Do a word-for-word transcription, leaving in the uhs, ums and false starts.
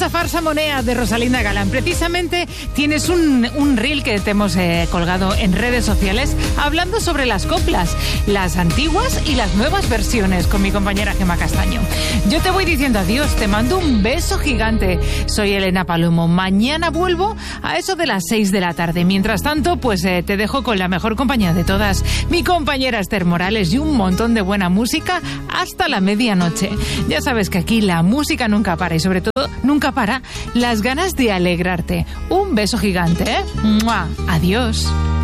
esa farsa monea de Rosalinda Galán. Precisamente tienes un, un reel que te hemos eh, colgado en redes sociales hablando sobre las coplas, las antiguas y las nuevas versiones, con mi compañera Gemma Castaño. Yo te voy diciendo adiós, te mando un beso gigante. Soy Elena Palomo. Mañana vuelvo a eso de las seis de la tarde. Mientras tanto, pues eh, te dejo con la mejor compañía de todas, mi compañera Esther Morales, y un montón de buena música hasta la medianoche. Ya sabes que aquí la música nunca para y sobre todo nunca para las ganas de alegrarte. Un beso gigante, ¿eh? ¡Mua! Adiós.